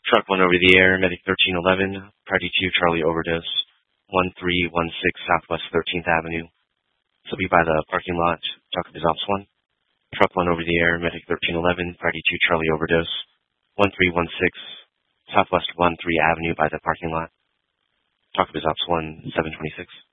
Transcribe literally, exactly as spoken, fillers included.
Truck one over the air, Medic thirteen eleven, Priority two Charlie overdose, one three one six Southwest thirteenth Avenue. So be by the parking lot. Talk with Ops one. Truck one over the air, Medic thirteen eleven, Priority two Charlie overdose, one three one six Southwest one three Avenue by the parking lot. Talk with Ops one, seven twenty-six.